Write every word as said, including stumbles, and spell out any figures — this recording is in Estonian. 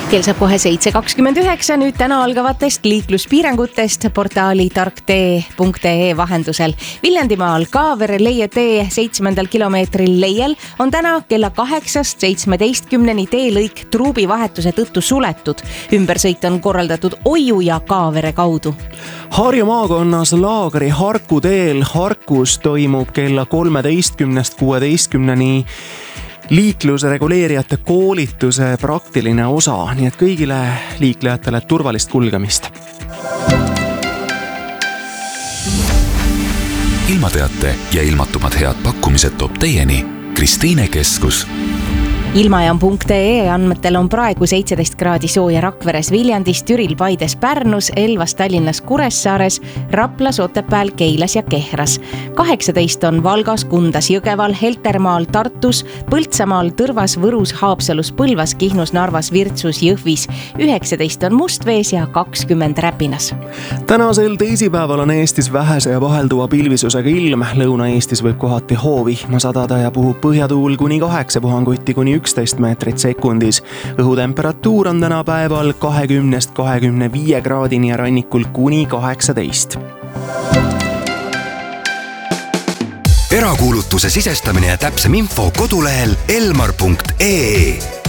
kell saab kohe seitse kakskümmend üheksa, nüüd täna algavatest liikluspiirangutest portaali tarktee punkt ee vahendusel. Viljandimaal Kaavere-Leie tee seitsmendal kilomeetril Leiel on täna kella kaheksast seitsmeteistkümneni teelõik truubi vahetuse tõttu suletud. Ümbersõit on korraldatud Oiu ja Kaavere kaudu. Harju maakonnas Laagri Harku teel Harkus toimub kella kolmeteistkümnest kuueteistkümneni liikluse reguleerijate koolituse praktiline osa, nii et kõigile liiklejatele turvalist kulgemist. Ilmateate ja ilmatumad head pakkumised toob teieni Kristiine Keskus. Ilmajaam punkt ee andmetel on praegu seitseteist kraadi sooja Rakveres, Viljandis, Türil, Paides, Pärnus, Elvas, Tallinnas, Kuressaares, Raplas, Otepääl, Keilas ja Kehras. kaheksateist on Valgas, Kundas, Jõgeval, Heltermaal, Tartus, Põltsamaal, Tõrvas, Võrus, Haapsalus, Põlvas, Kihnus, Narvas, Virtsus, Jõhvis. üheksateist on Mustvees ja kakskümmend Räpinas. Tänasel teisipäeval on Eestis vähese ja vahelduva pilvisusega ilm. Lõuna-Eestis võib kohati hoovihma sadada ja puhub põhjatuul kuni kaheksa puhangutti kuni üksteist meetrit sekundis. Õhutemperatuur on täna päeval kahekümnest kahekümne viie kraadini ja rannikul kuni kaheksateist. Erakuulutuse sisestamine ja täpsem info kodulehel elmar punkt ee.